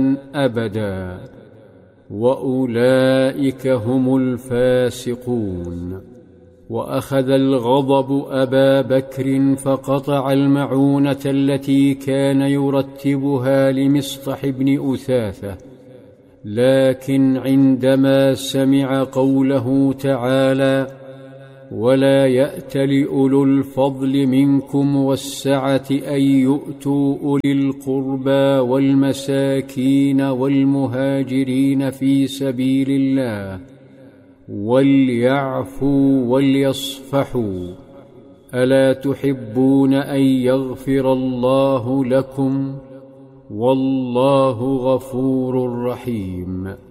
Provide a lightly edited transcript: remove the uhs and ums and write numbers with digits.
أبدا، وأولئك هم الفاسقون. وأخذ الغضب أبا بكر فقطع المعونة التي كان يرتبها لمصطح بن أثاثة، لكن عندما سمع قوله تعالى: ولا يأتل أولو الفضل منكم والسعة أن يؤتوا أولي القربى والمساكين والمهاجرين في سبيل الله وليعفوا وليصفحوا، ألا تحبون أن يغفر الله لكم والله غفور رحيم.